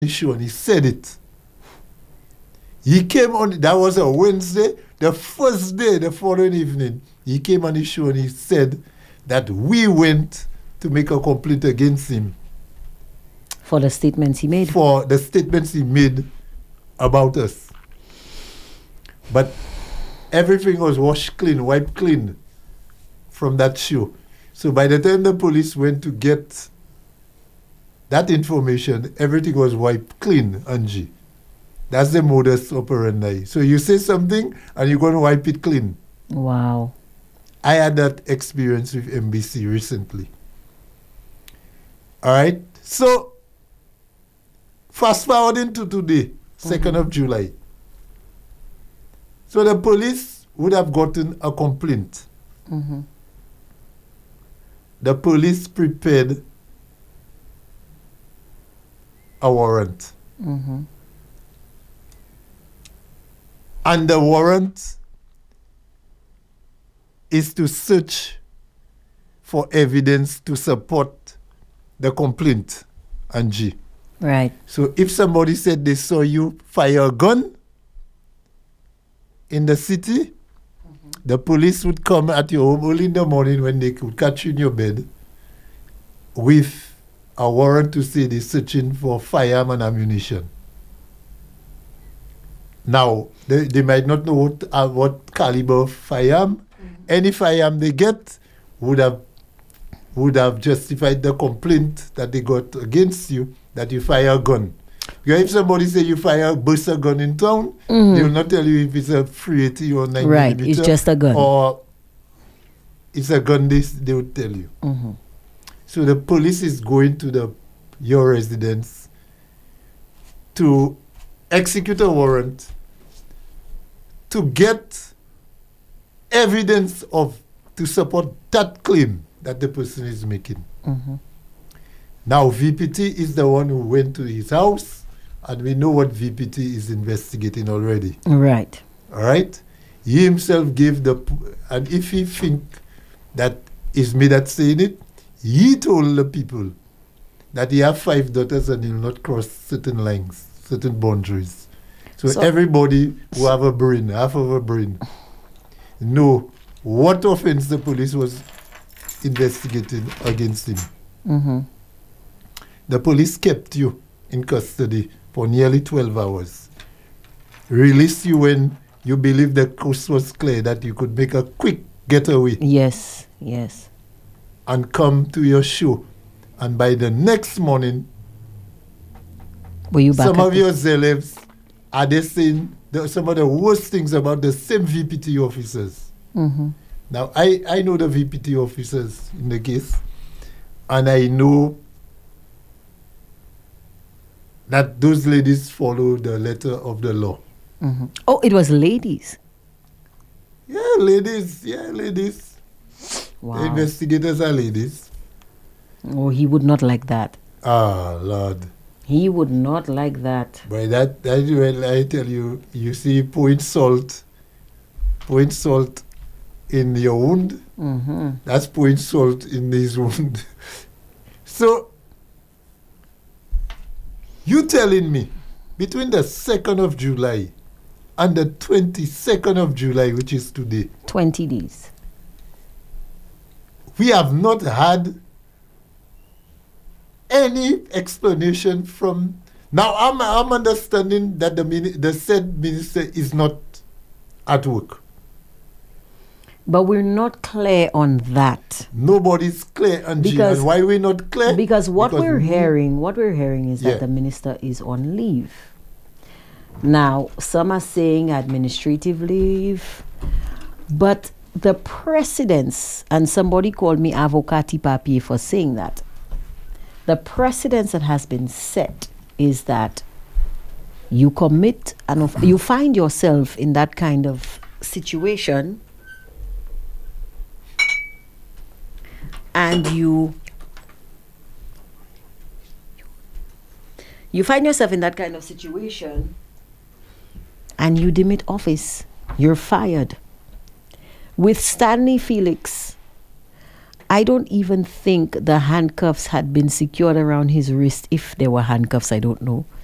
show and he said it. He came on, that was a Wednesday. The first day, the following evening, he came on his show and he said that we went to make a complaint against him. For the statements he made? For the statements he made about us. But everything was washed clean, wiped clean from that show. So by the time the police went to get that information, everything was wiped clean, Angie. That's the modus operandi. So you say something and you're going to wipe it clean. Wow. I had that experience with MBC recently. All right. So fast forwarding to today, 2nd of July. So the police would have gotten a complaint. The police prepared a warrant. And the warrant is to search for evidence to support the complaint, Angie. Right. So if somebody said they saw you fire a gun in the city, the police would come at your home early in the morning when they could catch you in your bed with a warrant to say they're searching for firearm and ammunition. Now, they might not know what caliber of firearm. Any firearm they get would have justified the complaint that they got against you that you fire a gun. Because if somebody say you burst a gun in town, they will not tell you if it's a 380 or 9mm. Right, it's just a gun. Or it's a gun, they would tell you. So the police is going to your residence to execute a warrant to get evidence to support that claim that the person is making. Now, VPT is the one who went to his house, and we know what VPT is investigating already. Right. All right? He himself gave and if he think that is me that's saying it, he told the people that he have 5 daughters and he'll not cross certain lines, certain boundaries. So everybody who have a brain, half of a brain, know what offense the police was investigating against him. The police kept you in custody for nearly 12 hours. Released you when you believed the coast was clear, that you could make a quick getaway. Yes. And come to your show. And by the next morning, were you back? Some of your celebs are they saying some of the worst things about the same VPT officers. Now, I know the VPT officers in the case, and I know that those ladies follow the letter of the law. Oh, it was ladies? Yeah, ladies. Wow. The investigators are ladies. Oh, he would not like that. Ah, Lord. He would not like that. By that well, I tell you, you see, point salt in your wound. That's point salt in his wound. So, you telling me, between the 2nd of July and the 22nd of July, which is today, 20 days, we have not had any explanation from... Now, I'm understanding that the said minister is not at work. But we're not clear on that. Nobody's clear, Angie. And why we're not clear? Because we're hearing is that the minister is on leave. Now, some are saying administrative leave, but the precedents, and somebody called me avocati papier for saying that, the precedence that has been set is that you commit and you find yourself in that kind of situation, and you find yourself in that kind of situation and you demit office, you're fired. With Stanley Felix, I don't even think the handcuffs had been secured around his wrist. If there were handcuffs, I don't know.